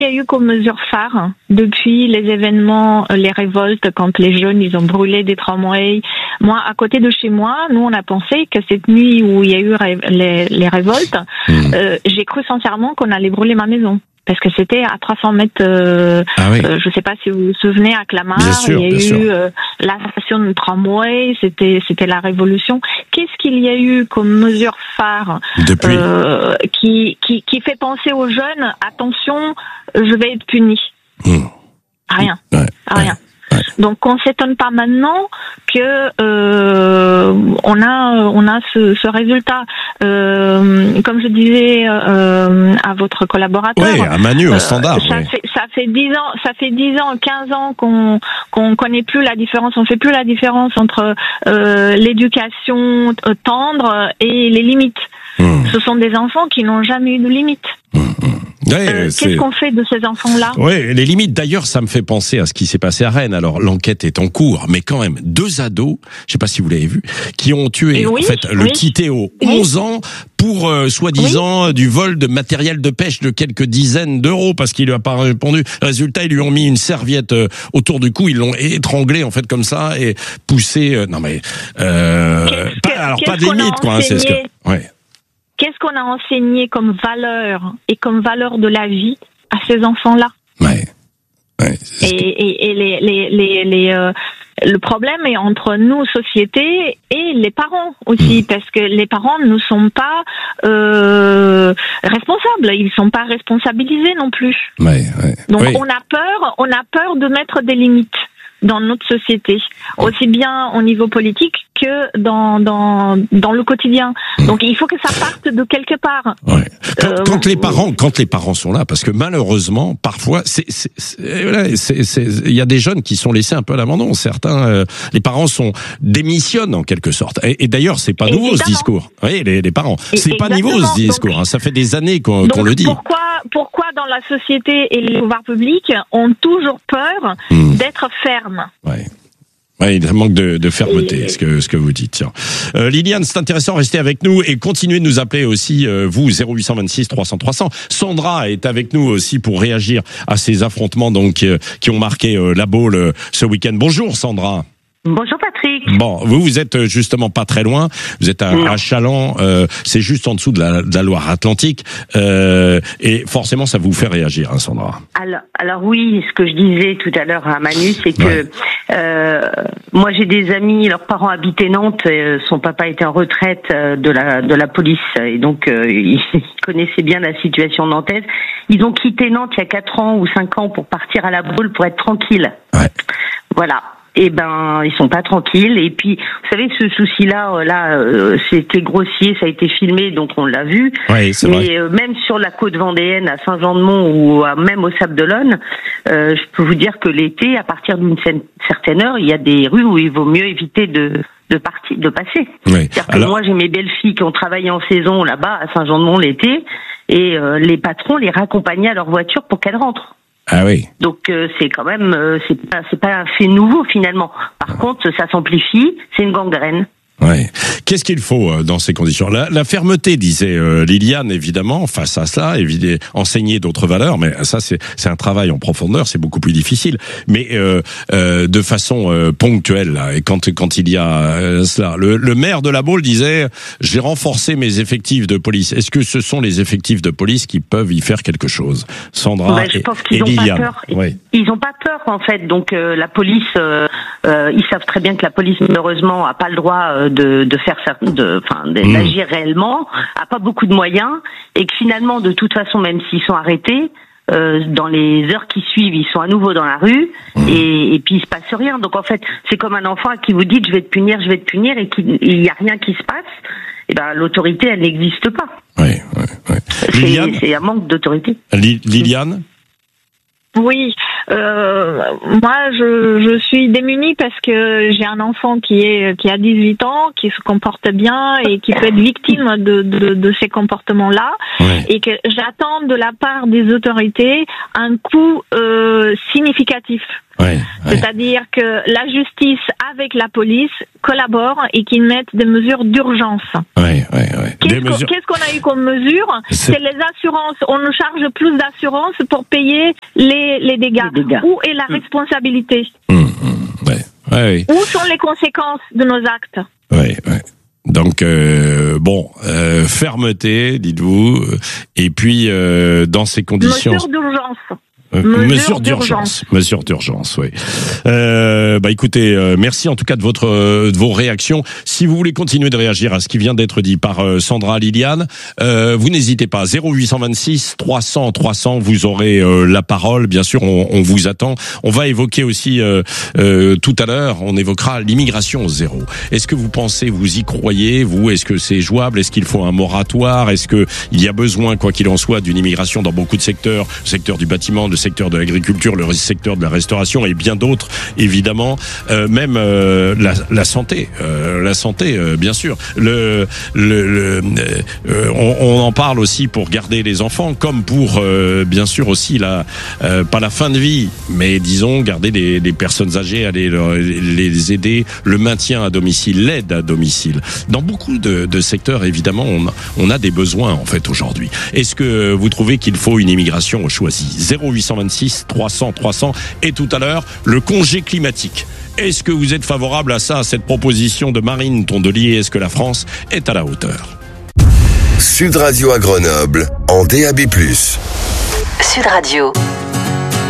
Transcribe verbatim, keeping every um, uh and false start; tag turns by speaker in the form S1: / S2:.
S1: Il y a eu comme mesure phare depuis les événements, les révoltes, quand les jeunes ils ont brûlé des tramways. Moi, à côté de chez moi, nous on a pensé que cette nuit où il y a eu ré- les, les révoltes, mmh. euh, j'ai cru sincèrement qu'on allait brûler ma maison. Parce que c'était à trois cents mètres, euh, ah oui. euh, je sais pas si vous vous souvenez, à Clamart, sûr, il y a eu euh, la station de tramway, c'était c'était la révolution. Qu'est-ce qu'il y a eu comme mesure phare euh, qui, qui qui fait penser aux jeunes, attention, je vais être puni. Mmh. Rien, ouais, rien. Ouais. Donc on s'étonne pas maintenant que euh, on a on a ce, ce résultat. Euh, comme je disais euh, à votre collaborateur,
S2: oui, à Manu au standard.
S1: Euh, ça
S2: oui.
S1: fait ça fait dix ans, ça fait dix ans, quinze ans qu'on qu'on connaît plus la différence, on fait plus la différence entre euh, l'éducation tendre et les limites. Mmh. Ce sont des enfants qui n'ont jamais eu de limites. Mmh.
S2: Ouais,
S1: euh, qu'est-ce qu'on fait de ces enfants-là ?
S2: Oui, les limites. D'ailleurs, ça me fait penser à ce qui s'est passé à Rennes. Alors, l'enquête est en cours, mais quand même, deux ados, je sais pas si vous l'avez vu, qui ont tué
S1: oui,
S2: en fait le
S1: oui.
S2: petit Théo, oui. onze ans, pour euh, soi-disant oui. du vol de matériel de pêche de quelques dizaines d'euros parce qu'il lui a pas répondu. Résultat, ils lui ont mis une serviette euh, autour du cou, ils l'ont étranglé en fait comme ça et poussé. Euh, non mais, euh,
S1: qu'est-ce
S2: pas,
S1: que,
S2: alors pas de limite quoi. Hein, c'est ce que. Ouais.
S1: Qu'est-ce qu'on a enseigné comme valeur et comme valeur de la vie à ces enfants-là ?
S2: Ouais. Ouais,
S1: et, et, et les, les, les, les, euh, le problème est entre nous, société, et les parents aussi, mmh. parce que les parents ne sont pas euh, responsables, ils ne sont pas responsabilisés non plus.
S2: Ouais, ouais.
S1: Donc
S2: oui.
S1: on a peur, on a peur de mettre des limites dans notre société, aussi bien au niveau politique que dans dans dans le quotidien. Donc il faut que ça parte de quelque part.
S2: Ouais. Quand, euh, quand les parents quand les parents sont là, parce que malheureusement parfois c'est c'est c'est c'est, c'est il y a des jeunes qui sont laissés un peu à l'abandon. Certains euh, les parents sont démissionnent en quelque sorte. Et, et d'ailleurs c'est pas nouveau Évidemment. ce discours. Oui, les, les parents. C'est Exactement. pas nouveau ce discours. Donc, hein. Ça fait des années qu'on, qu'on le dit.
S1: Pourquoi pourquoi dans la société et les pouvoirs publics ont toujours peur mmh. d'être fermes?
S2: Ouais. Oui, il manque de, de fermeté, et... ce que ce que vous dites. Tiens. Euh, Liliane, c'est intéressant, restez avec nous et continuez de nous appeler aussi, euh, vous, zéro huit deux six trois cents trois cents. Sandra est avec nous aussi pour réagir à ces affrontements donc euh, qui ont marqué euh, la Baule euh, ce week-end. Bonjour Sandra.
S3: Bonjour Patrick.
S2: Bon, vous vous êtes justement pas très loin. Vous êtes à, à Chaland, euh, c'est juste en dessous de la, de la Loire-Atlantique, euh, et forcément ça vous fait réagir, hein, Sandra.
S3: Alors, alors oui, ce que je disais tout à l'heure à Manu, c'est que ouais. euh, moi j'ai des amis, leurs parents habitaient Nantes, euh, son papa était en retraite euh, de la de la police et donc euh, ils connaissaient bien la situation nantaise. Ils ont quitté Nantes il y a quatre ans ou cinq ans pour partir à la Baule pour être tranquilles.
S2: Ouais.
S3: Voilà. Eh ben, ils sont pas tranquilles. Et puis, vous savez, ce souci-là, là, euh, c'était grossier, ça a été filmé, donc on l'a vu.
S2: Oui, c'est
S3: Mais
S2: vrai.
S3: Euh, même sur la côte vendéenne, à Saint-Jean-de-Mont ou à, même au Sable d'Olonne, euh, je peux vous dire que l'été, à partir d'une certaine heure, il y a des rues où il vaut mieux éviter de de partir, de passer.
S2: Oui.
S3: C'est-à-dire que Alors... moi, j'ai mes belles-filles qui ont travaillé en saison là-bas à Saint-Jean-de-Mont l'été, et euh, les patrons les raccompagnaient à leur voiture pour qu'elles rentrent.
S2: Ah oui.
S3: Donc euh, c'est quand même euh, c'est pas c'est pas un fait nouveau finalement. Par contre, ça s'amplifie, c'est une gangrène.
S2: Ouais. Qu'est-ce qu'il faut euh, dans ces conditions ? La, la fermeté, disait euh, Liliane, évidemment, face à cela, évidemment, enseigner d'autres valeurs, mais ça, c'est, c'est un travail en profondeur, c'est beaucoup plus difficile. Mais euh, euh, de façon euh, ponctuelle, là, et quand quand il y a euh, cela, le, le maire de la Baule disait, j'ai renforcé mes effectifs de police. Est-ce que ce sont les effectifs de police qui peuvent y faire quelque chose ? Sandra
S3: ben, je
S2: et,
S3: pense qu'ils
S2: et
S3: ont
S2: Liliane.
S3: Pas peur.
S2: Oui.
S3: Ils n'ont pas peur en fait. Donc euh, la police, euh, euh, ils savent très bien que la police malheureusement a pas le droit euh, de, de faire ça, de, enfin, d'agir mmh. réellement, a pas beaucoup de moyens, et que finalement, de toute façon, même s'ils sont arrêtés, euh, dans les heures qui suivent, ils sont à nouveau dans la rue, mmh. et, et puis il se passe rien. Donc en fait, c'est comme un enfant qui vous dit je vais te punir, je vais te punir, et qu'il y a rien qui se passe. Et ben l'autorité, elle n'existe pas.
S2: Oui, oui, oui.
S3: C'est, c'est un manque d'autorité.
S2: Liliane.
S1: Oui, euh, moi je, je suis démunie parce que j'ai un enfant qui est qui a dix-huit ans, qui se comporte bien et qui peut être victime de de, de ces comportements-là, ouais. et que j'attends de la part des autorités un coup euh, significatif.
S2: Ouais, ouais.
S1: C'est-à-dire que la justice avec la police collaborent et qu'ils mettent des mesures d'urgence.
S2: Ouais, ouais, ouais.
S1: Qu'est-ce,
S2: Des
S1: qu'on,
S2: mesures...
S1: qu'est-ce qu'on a eu comme mesure ? C'est... c'est les assurances. On nous charge plus d'assurances pour payer les, les, dégâts. les dégâts. Où est la mmh. responsabilité ?
S2: mmh, mmh, ouais, ouais, ouais.
S1: Où sont les conséquences de nos actes ?
S2: Ouais, ouais. Donc euh, bon, euh, fermeté, dites-vous, et puis euh, dans ces conditions.
S1: Mesure d'urgence.
S2: Euh, mesure, mesure d'urgence. d'urgence, mesure d'urgence, oui. Euh, bah écoutez, euh, merci en tout cas de votre euh, de vos réactions. Si vous voulez continuer de réagir à ce qui vient d'être dit par euh, Sandra Liliane, euh, vous n'hésitez pas. zéro huit cent vingt-six trois cents trois cents, vous aurez euh, la parole. Bien sûr, on, on vous attend. On va évoquer aussi euh, euh, tout à l'heure, on évoquera l'immigration zéro. Est-ce que vous pensez, vous y croyez, vous ? Est-ce que c'est jouable ? Est-ce qu'il faut un moratoire ? Est-ce que il y a besoin, quoi qu'il en soit, d'une immigration dans beaucoup de secteurs, le secteur du bâtiment, le secteur de l'agriculture, le secteur de la restauration et bien d'autres, évidemment, euh, même euh, la, la santé, euh, la santé, euh, bien sûr. Le, le, le euh, on, on en parle aussi pour garder les enfants, comme pour, euh, bien sûr aussi la, euh, pas la fin de vie, mais disons garder les, les personnes âgées, aller les aider, le maintien à domicile, l'aide à domicile. Dans beaucoup de, de secteurs, évidemment, on, on a des besoins en fait aujourd'hui. Est-ce que vous trouvez qu'il faut une immigration choisie ? zéro huit cent vingt-six trois cents trois cents et tout à l'heure le congé climatique. Est-ce que vous êtes favorable à ça, à cette proposition de Marine Tondelier ? Est-ce que la France est à la hauteur ?
S4: Sud Radio à Grenoble en D A B plus.
S5: Sud Radio.